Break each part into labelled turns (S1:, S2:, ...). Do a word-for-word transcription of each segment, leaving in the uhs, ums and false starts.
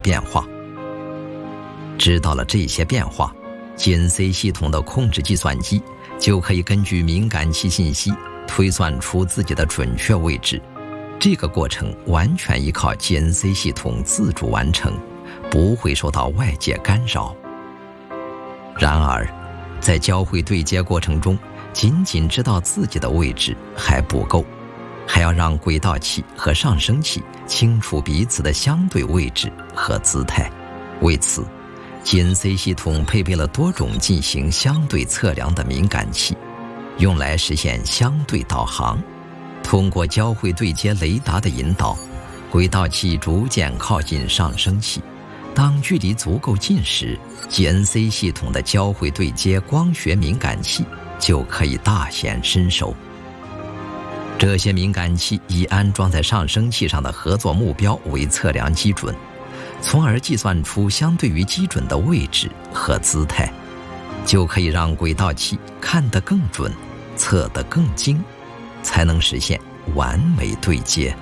S1: 变化。知道了这些变化， G N C 系统的控制计算机就可以根据敏感器信息推算出自己的准确位置。这个过程完全依靠 G N C 系统自主完成，不会受到外界干扰。然而，在交会对接过程中，仅仅知道自己的位置还不够，还要让轨道器和上升器清楚彼此的相对位置和姿态。为此， G N C 系统配备了多种进行相对测量的敏感器，用来实现相对导航。通过交会对接雷达的引导，轨道器逐渐靠近上升器。当距离足够近时， G N C 系统的交会对接光学敏感器就可以大显身手。这些敏感器以安装在上升器上的合作目标为测量基准， 从而计算出相对于基准的位置和姿态，就可以让轨道器看得更准，测得更精，才能实现完美对接。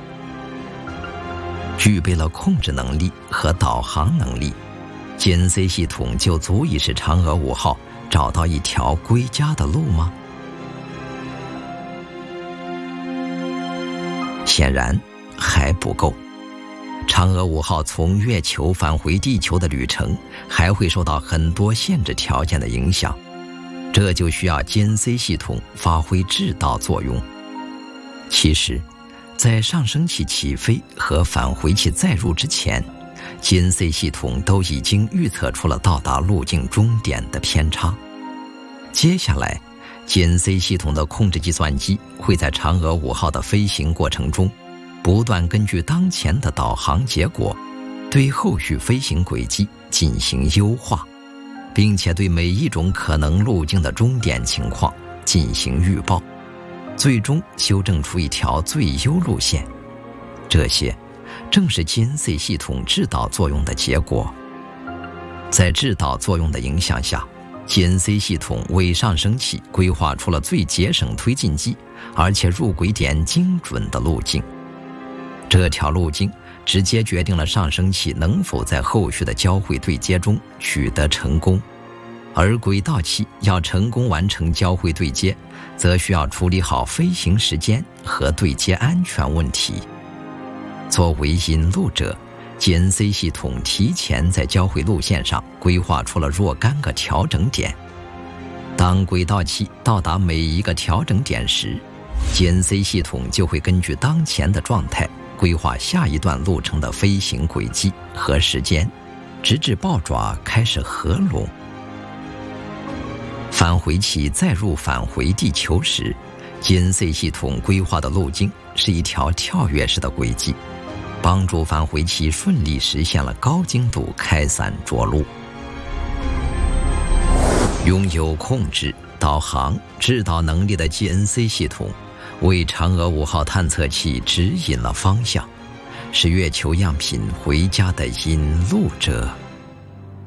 S1: 具备了控制能力和导航能力， G N C 系统就足以使嫦娥五号找到一条归家的路吗？显然还不够。 嫦娥五号从月球返回地球的旅程还会受到很多限制条件的影响，这就需要 G N C 系统发挥制导作用。其实，在上升器起飞和返回器载入之前， G N C 系统都已经预测出了到达路径终点的偏差。接下来， G N C 系统的控制计算机会在嫦娥五号的飞行过程中， 不断根据当前的导航结果，对后续飞行轨迹进行优化，并且对每一种可能路径的终点情况进行预报，最终修正出一条最优路线。这些正是 G N C 系统制导作用的结果。在制导作用的影响下， G N C 系统为上升器规划出了最节省推进机，而且入轨点精准的路径。 这条路径直接决定了上升器能否在后续的交会对接中取得成功，而轨道器要成功完成交会对接，则需要处理好飞行时间和对接安全问题。作为引路者， G N C 系统提前在交会路线上规划出了若干个调整点。当轨道器到达每一个调整点时， G N C 系统就会根据当前的状态， 规划下一段路程的飞行轨迹和时间，直至豹爪开始合拢。返回器载入返回地球时， G N C 系统规划的路径是一条跳跃式的轨迹，帮助返回器顺利实现了高精度开伞着陆。拥有控制、导航、制导能力的 G N C 系统， 为嫦娥五号探测器指引了方向，是月球样品回家的引路者。